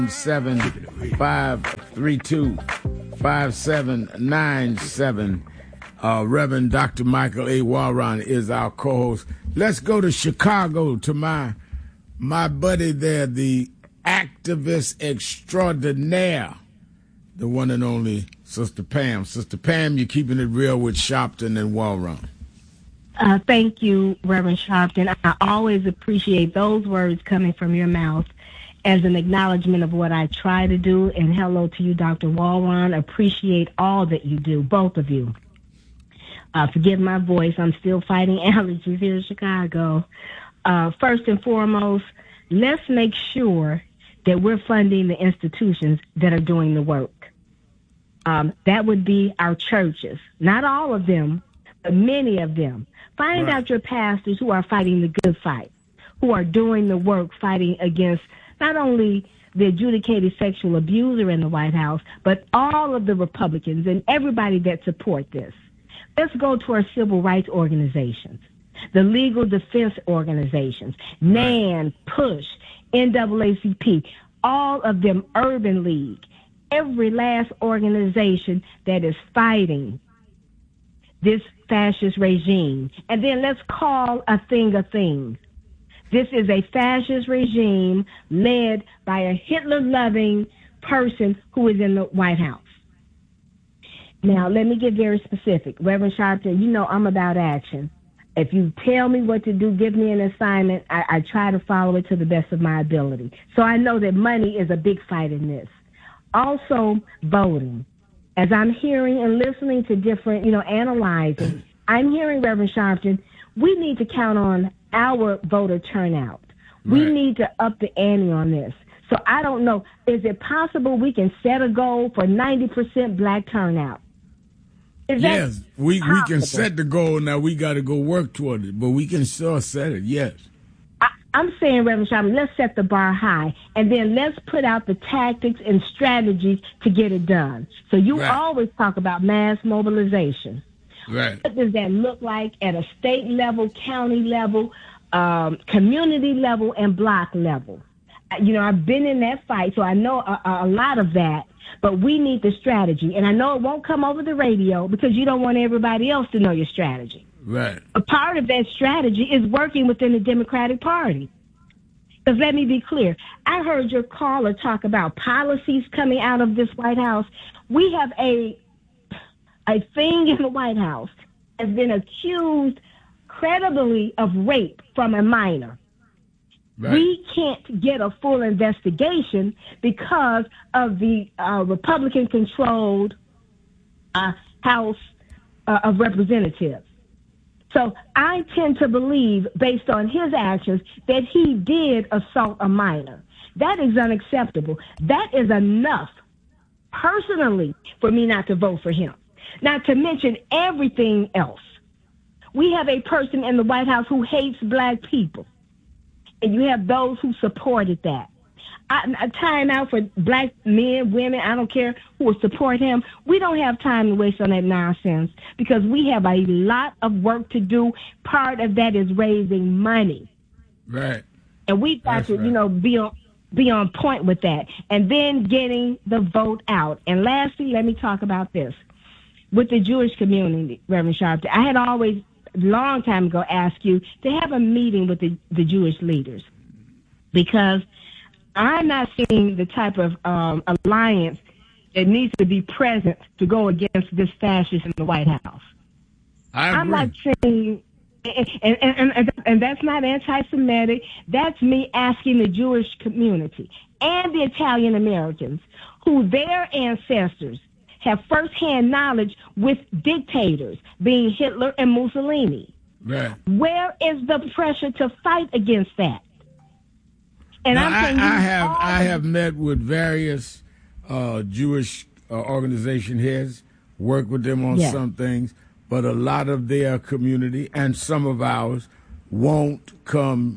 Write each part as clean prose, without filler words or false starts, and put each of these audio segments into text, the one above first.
7-532-5797. Reverend Dr. Michael A. Walron is our co-host. Let's go to Chicago to my buddy there, the activist extraordinaire, the one and only Sister Pam. Sister Pam, you're keeping it real with Sharpton and Walron. Thank you, Reverend Sharpton. I always appreciate those words coming from your mouth as an acknowledgement of what I try to do. And hello to you, Dr. Walron. Appreciate all that you do, both of you. Forgive my voice. I'm still fighting allergies here in Chicago. First and foremost, let's make sure that we're funding the institutions that are doing the work. That would be our churches. Not all of them, but many of them. Find out your pastors who are fighting the good fight, who are doing the work fighting against not only the adjudicated sexual abuser in the White House, but all of the Republicans and everybody that support this. Let's go to our civil rights organizations, the legal defense organizations, NAN, PUSH, NAACP, all of them, Urban League, every last organization that is fighting this fascist regime. And then let's call a thing a thing. This is a fascist regime led by a Hitler-loving person who is in the White House. Now, let me get very specific. Reverend Sharpton, you know I'm about action. If you tell me what to do, give me an assignment, I try to follow it to the best of my ability. So I know that money is a big fight in this. Also, voting. As I'm hearing and listening to different, analyzing, I'm hearing, Reverend Sharpton, we need to count on our voter turnout. We need to up the ante on this. So I don't know, is it possible we can set a goal for 90% black turnout? Yes, we can set the goal. Now we got to go work toward it, but we can sure set it, yes. I'm saying, Reverend Sharpton, let's set the bar high, and then let's put out the tactics and strategies to get it done. So you always talk about mass mobilization. Right. What does that look like at a state level, county level, community level, and block level? I've been in that fight, so I know a lot of that, but we need the strategy. And I know it won't come over the radio because you don't want everybody else to know your strategy. Right. A part of that strategy is working within the Democratic Party. Because let me be clear, I heard your caller talk about policies coming out of this White House. We have a thing in the White House has been accused credibly of rape from a minor. Right. We can't get a full investigation because of the Republican-controlled House of Representatives. So I tend to believe, based on his actions, that he did assault a minor. That is unacceptable. That is enough, personally, for me not to vote for him. Not to mention everything else. We have a person in the White House who hates black people. And you have those who supported that. Time out for black men, women, I don't care, who will support him. We don't have time to waste on that nonsense because we have a lot of work to do. Part of that is raising money. Right. And we've got to, be on point with that. And then getting the vote out. And lastly, let me talk about this. With the Jewish community, Reverend Sharpton, I had always, a long time ago, asked you to have a meeting with the Jewish leaders because I'm not seeing the type of alliance that needs to be present to go against this fascist in the White House. I'm not saying, and that's not anti-Semitic. That's me asking the Jewish community and the Italian Americans who their ancestors have firsthand knowledge with dictators, being Hitler and Mussolini. Right. Where is the pressure to fight against that? And now, I have met with various Jewish organization heads, worked with them on some things, but a lot of their community and some of ours won't come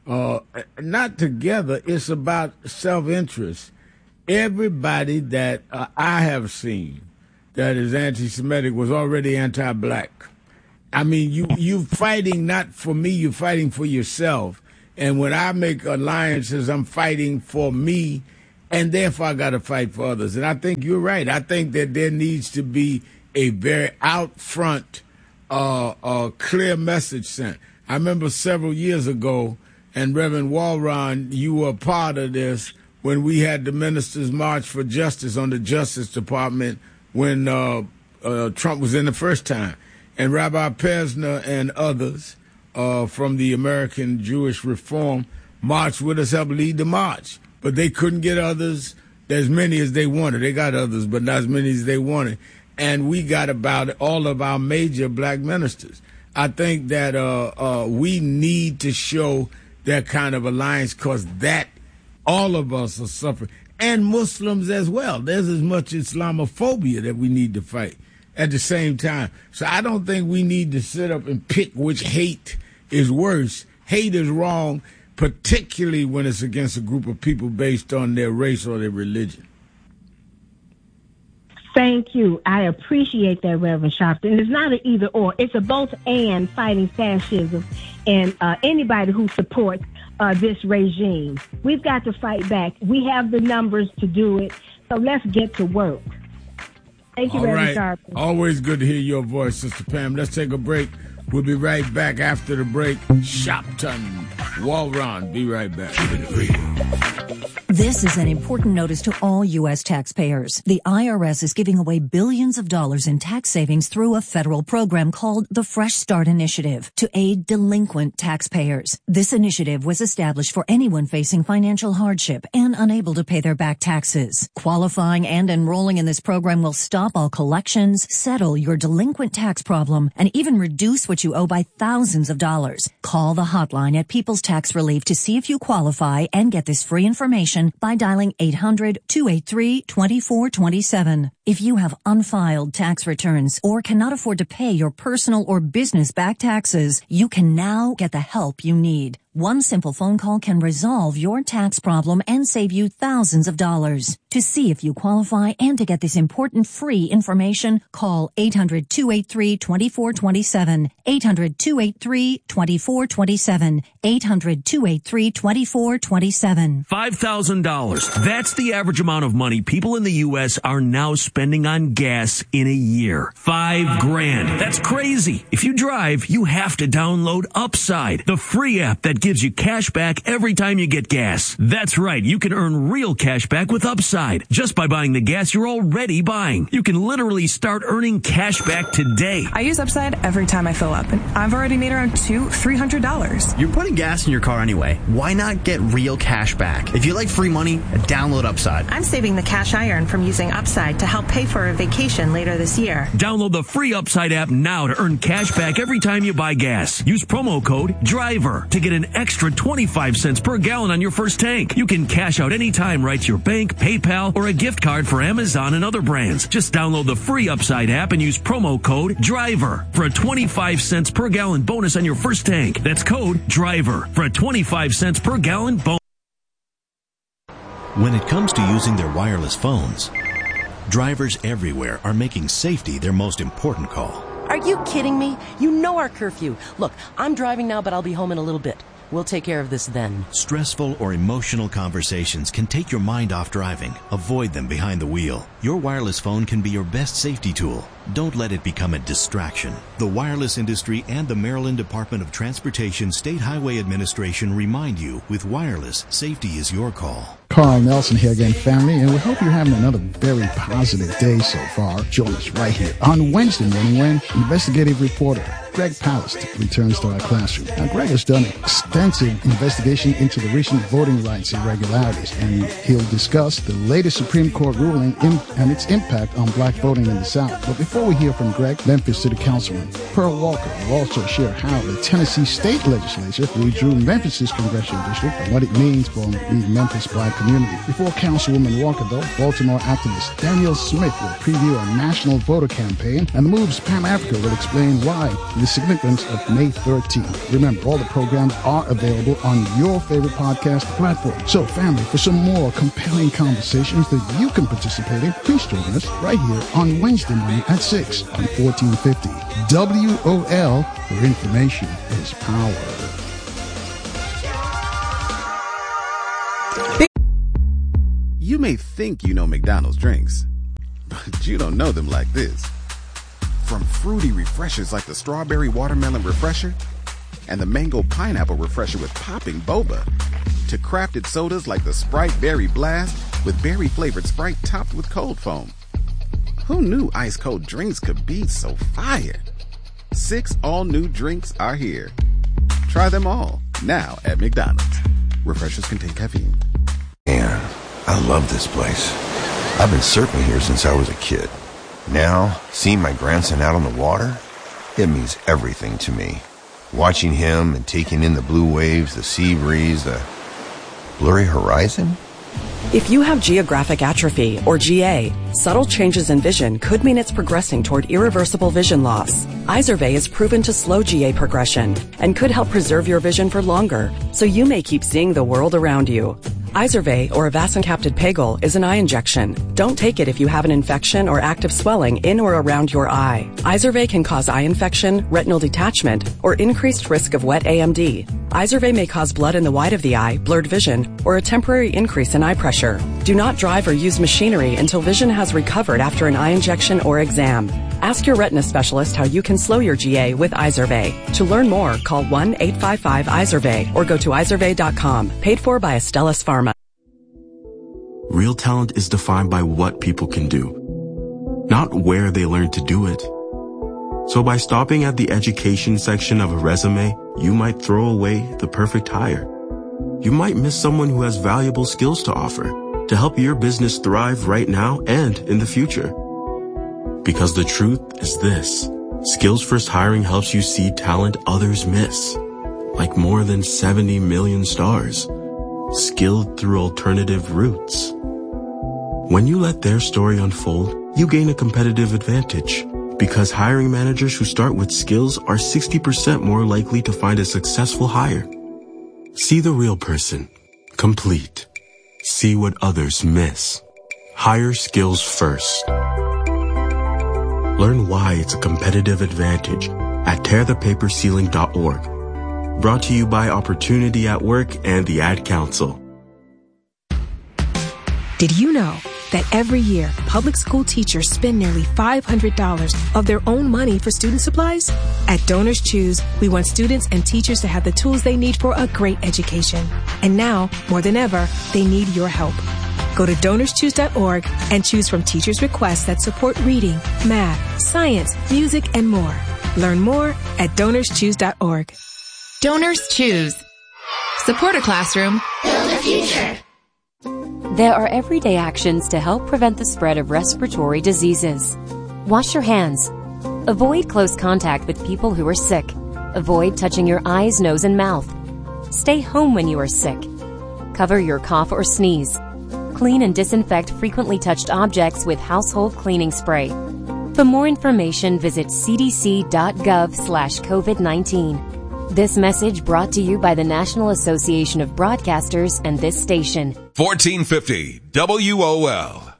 not together. It's about self-interest. Everybody that I have seen that is anti-Semitic was already anti-black. I mean, you fighting not for me, you're fighting for yourself. And when I make alliances, I'm fighting for me and therefore I got to fight for others. And I think you're right. I think that there needs to be a very out front, clear message sent. I remember several years ago, and Reverend Walron, you were a part of this, when we had the Ministers March for Justice on the Justice Department when Trump was in the first time. And Rabbi Pesner and others from the American Jewish Reform marched with us, helped lead the march. But they couldn't get others, as many as they wanted. They got others, but not as many as they wanted. And we got about all of our major black ministers. I think that we need to show that kind of alliance, because that all of us are suffering, and Muslims as well. There's as much Islamophobia that we need to fight at the same time. So I don't think we need to sit up and pick which hate is worse. Hate is wrong, particularly when it's against a group of people based on their race or their religion. Thank you. I appreciate that, Reverend Sharpton. It's not an either or. It's a both and, fighting fascism and anybody who supports this regime. We've got to fight back. We have the numbers to do it. So let's get to work. Thank you, Reverend Sharpton. Always good to hear your voice, Sister Pam. Let's take a break. We'll be right back after the break. Shopton, Walron, be right back. This is an important notice to all U.S. taxpayers. The IRS is giving away billions of dollars in tax savings through a federal program called the Fresh Start Initiative to aid delinquent taxpayers. This initiative was established for anyone facing financial hardship and unable to pay their back taxes. Qualifying and enrolling in this program will stop all collections, settle your delinquent tax problem, and even reduce what you owe by thousands of dollars. Call the hotline at People's Tax Relief to see if you qualify and get this free information by dialing 800-283-2427. If you have unfiled tax returns or cannot afford to pay your personal or business back taxes, you can now get the help you need. One simple phone call can resolve your tax problem and save you thousands of dollars. To see if you qualify and to get this important free information, call 800-283-2427, 800-283-2427, 800-283-2427. $5,000. That's the average amount of money people in the U.S. are now spending on gas in a year. $5,000. That's crazy. If you drive, you have to download Upside, the free app that gives you cash back every time you get gas. That's right. You can earn real cash back with Upside just by buying the gas you're already buying. You can literally start earning cash back today. I use Upside every time I fill up, and I've already made around $300. You're putting gas in your car anyway. Why not get real cash back? If you like free money, download Upside. I'm saving the cash I earn from using Upside to help pay for a vacation later this year. Download the free Upside app now to earn cash back every time you buy gas. Use promo code DRIVER to get an extra 25 cents per gallon on your first tank. You can cash out anytime right to your bank, PayPal, or a gift card for Amazon and other brands. Just download the free Upside app and use promo code DRIVER for a 25 cents per gallon bonus on your first tank. That's code DRIVER for a 25 cents per gallon bonus. When it comes to using their wireless phones, drivers everywhere are making safety their most important call. Are you kidding me? You know our curfew. Look, I'm driving now, but I'll be home in a little bit. We'll take care of this then. Stressful or emotional conversations can take your mind off driving. Avoid them behind the wheel. Your wireless phone can be your best safety tool. Don't let it become a distraction. The wireless industry and the Maryland Department of Transportation State Highway Administration remind you, with wireless, safety is your call. Carl Nelson here again, family, and we hope you're having another very positive day so far. Join us right here on Wednesday morning when investigative reporter Greg Palast returns to our classroom. Now, Greg has done an extensive investigation into the recent voting rights irregularities, and he'll discuss the latest Supreme Court ruling and its impact on black voting in the South. But before we hear from Greg, Memphis City Councilman Pearl Walker will also share how the Tennessee State Legislature redrew Memphis's congressional district and what it means for the Memphis black community. Before Councilwoman Walker, though, Baltimore activist Daniel Smith will preview a national voter campaign, and the Move's Pam Africa will explain why the significance of May 13th. Remember, all the programs are available on your favorite podcast platform. So, family, for some more compelling conversations that you can participate in, please join us right here on Wednesday morning at 6 on 1450. WOL, where information is power. You may think you know McDonald's drinks, but you don't know them like this. From fruity refreshers like the Strawberry Watermelon Refresher and the Mango Pineapple Refresher with popping boba, to crafted sodas like the Sprite Berry Blast with berry-flavored Sprite topped with cold foam. Who knew ice-cold drinks could be so fire? 6 all-new drinks are here. Try them all, now at McDonald's. Refreshers contain caffeine. Man, I love this place. I've been surfing here since I was a kid. Now, seeing my grandson out on the water, it means everything to me. Watching him and taking in the blue waves, the sea breeze, the blurry horizon. If you have geographic atrophy, or GA, subtle changes in vision could mean it's progressing toward irreversible vision loss. Izervay is proven to slow GA progression and could help preserve your vision for longer, so you may keep seeing the world around you. Izervay, or avacincaptad pegol, is an eye injection. Don't take it if you have an infection or active swelling in or around your eye. Izervay can cause eye infection, retinal detachment, or increased risk of wet AMD. Izervay may cause blood in the white of the eye, blurred vision, or a temporary increase in eye pressure. Do not drive or use machinery until vision has recovered after an eye injection or exam. Ask your retina specialist how you can slow your GA with Izervay. To learn more, call 1-855-IZERVAY or go to izervay.com. Paid for by Astellas Pharma. Real talent is defined by what people can do, not where they learn to do it. So by stopping at the education section of a resume, you might throw away the perfect hire. You might miss someone who has valuable skills to offer to help your business thrive right now and in the future. Because the truth is this: Skills First Hiring helps you see talent others miss, like more than 70 million stars, skilled through alternative routes. When you let their story unfold, you gain a competitive advantage, because hiring managers who start with skills are 60% more likely to find a successful hire. See the real person, complete. See what others miss. Hire skills first. Learn why it's a competitive advantage at tearthepaperceiling.org. Brought to you by Opportunity at Work and the Ad Council. Did you know that every year public school teachers spend nearly $500 of their own money for student supplies? At Donors Choose, we want students and teachers to have the tools they need for a great education. And now, more than ever, they need your help. Go to DonorsChoose.org and choose from teachers' requests that support reading, math, science, music, and more. Learn more at DonorsChoose.org. Donors Choose. Support a classroom. Build a future. There are everyday actions to help prevent the spread of respiratory diseases. Wash your hands. Avoid close contact with people who are sick. Avoid touching your eyes, nose, and mouth. Stay home when you are sick. Cover your cough or sneeze. Clean and disinfect frequently touched objects with household cleaning spray. For more information, visit cdc.gov/COVID-19. This message brought to you by the National Association of Broadcasters and this station. 1450 WOL.